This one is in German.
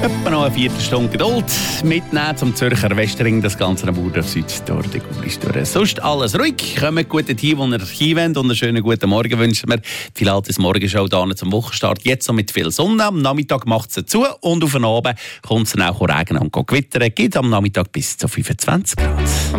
Etwa noch eine Viertelstunde Geduld mitnehmen zum Zürcher Westring, das Ganze am Bauer auf Süd durch die Gulis durch. Sonst alles ruhig, kommt gut hin, wo ihr hin wollt, und einen schönen guten Morgen wünschen wir. Die Altes Morgenshow hier zum Wochenstart, jetzt noch mit viel Sonne, am Nachmittag macht es zu und auf den Abend kommt es dann auch Regen und Gewitter, geht am Nachmittag bis zu 25 Grad.